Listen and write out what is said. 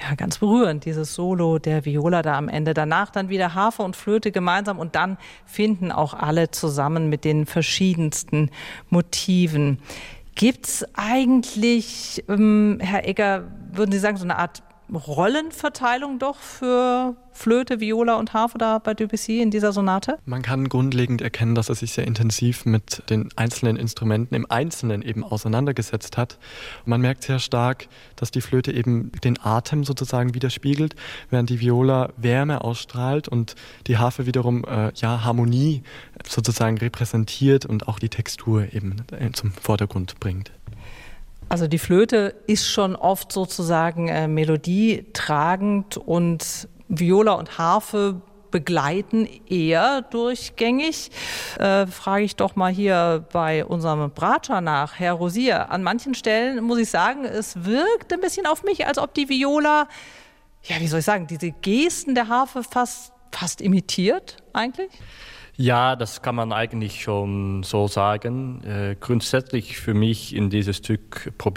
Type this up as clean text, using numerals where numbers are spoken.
Ja, ganz berührend, dieses Solo der Viola da am Ende. Danach dann wieder Harfe und Flöte gemeinsam und dann finden auch alle zusammen mit den verschiedensten Motiven. Gibt's eigentlich, Herr Egger, würden Sie sagen, so eine Art Rollenverteilung doch für Flöte, Viola und Harfe da bei Debussy in dieser Sonate? Man kann grundlegend erkennen, dass er sich sehr intensiv mit den einzelnen Instrumenten im Einzelnen eben auseinandergesetzt hat. Und man merkt sehr stark, dass die Flöte eben den Atem sozusagen widerspiegelt, während die Viola Wärme ausstrahlt und die Harfe wiederum Harmonie sozusagen repräsentiert und auch die Textur eben zum Vordergrund bringt. Also die Flöte ist schon oft sozusagen melodietragend und Viola und Harfe begleiten eher durchgängig. Frage ich doch mal hier bei unserem Bratscher nach, Herr Rosier. An manchen Stellen muss ich sagen, es wirkt ein bisschen auf mich, als ob die Viola, ja, wie soll ich sagen, diese Gesten der Harfe fast imitiert eigentlich? Ja, das kann man eigentlich schon so sagen. Grundsätzlich für mich in dieses Stück